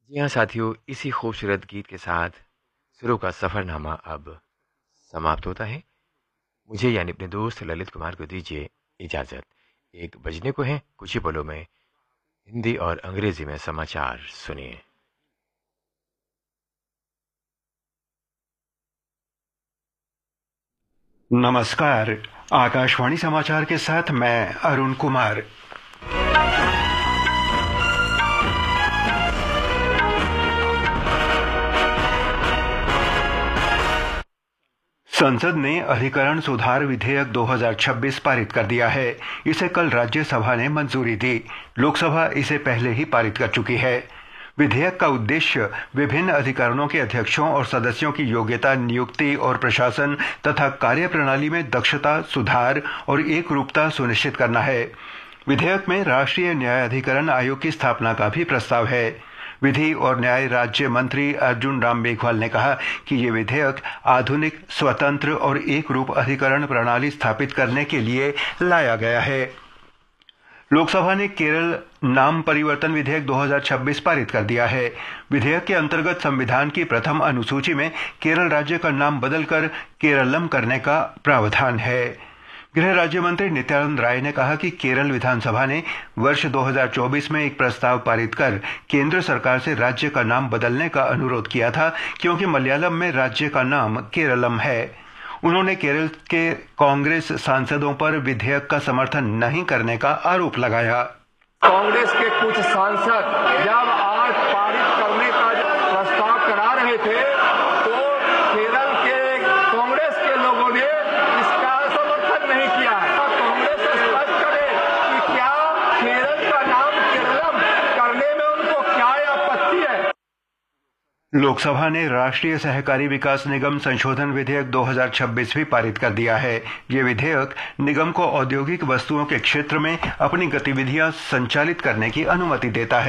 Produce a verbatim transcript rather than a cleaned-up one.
जी हाँ साथियों, इसी खूबसूरत गीत के साथ शुरू का सफ़रनामा अब समाप्त होता है। मुझे यानी अपने दोस्त ललित कुमार को दीजिए इजाज़त। एक बजने को है, कुछ ही पलों में हिंदी और अंग्रेजी में समाचार सुनिए। नमस्कार। आकाशवाणी समाचार के साथ मैं अरुण कुमार। संसद ने अधिकरण सुधार विधेयक दो हज़ार छब्बीस पारित कर दिया है। इसे कल राज्यसभा ने मंजूरी दी। लोकसभा इसे पहले ही पारित कर चुकी है। विधेयक का उद्देश्य विभिन्न अधिकरणों के अध्यक्षों और सदस्यों की योग्यता, नियुक्ति और प्रशासन तथा कार्यप्रणाली में दक्षता, सुधार और एकरूपता सुनिश्चित करना है। विधेयक में राष्ट्रीय न्यायाधिकरण आयोग की स्थापना का भी प्रस्ताव है। विधि और न्याय राज्य मंत्री अर्जुन राम मेघवाल ने कहा कि ये विधेयक आधुनिक, स्वतंत्र और एकरूप अधिकरण प्रणाली स्थापित करने के लिए लाया गया है। लोकसभा ने केरल नाम परिवर्तन विधेयक दो हज़ार छब्बीस पारित कर दिया है। विधेयक के अंतर्गत संविधान की प्रथम अनुसूची में केरल राज्य का नाम बदलकर केरलम करने का प्रावधान है। गृह राज्य मंत्री नित्यानंद राय ने कहा कि केरल विधानसभा ने वर्ष दो हज़ार चौबीस में एक प्रस्ताव पारित कर केंद्र सरकार से राज्य का नाम बदलने का अनुरोध किया था, क्योंकि मलयालम में राज्य का नाम केरलम है। उन्होंने केरल के कांग्रेस सांसदों पर विधेयक का समर्थन नहीं करने का आरोप लगाया। कांग्रेस के कुछ सांसद जब आज पारित करने का प्रस्ताव करा रहे थे तो केरल के कांग्रेस के लोगों ने इसका समर्थन नहीं किया है। कांग्रेस स्पष्ट करे कि क्या केरल का नाम केरलम करने में उनको क्या आपत्ति है। लोकसभा ने राष्ट्रीय सहकारी विकास निगम संशोधन विधेयक दो हज़ार छब्बीस भी पारित कर दिया है। ये विधेयक निगम को औद्योगिक वस्तुओं के क्षेत्र में अपनी गतिविधियां संचालित करने की अनुमति देता है।